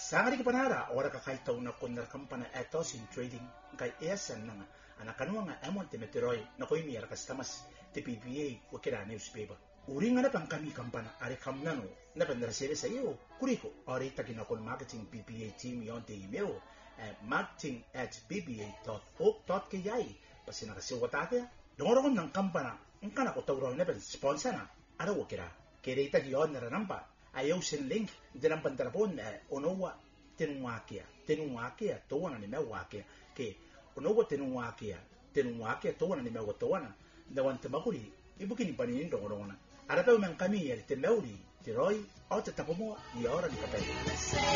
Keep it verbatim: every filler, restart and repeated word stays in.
Sangari kepanara ora ka kai tau na kondar kampana etos in trading kai esan nanga ana kanua nga amon te meteroy na koi miara kastamas te P P A wakira newspaper uringa na pang kami kampana are kamnano na pandara sebe sa iyo kuriko ori takina kon marketing P P A team yon te email at marketing at p p a dot org dot k i pasina kasi watate dongorong ng kampana ang kana ko tawro na pan sponsor na ara wakira kere itagi yon na rampa ayaw sin link dinang pantalapon onowa tinungakia tinungakia towana ni mewakia ke onowa tinungakia tinungakia towana ni mewa towana dawan tabakuri ibukini panin dongorong na ara pa man kami yer te meuli tiroy o te tapomo ni ora ni kapay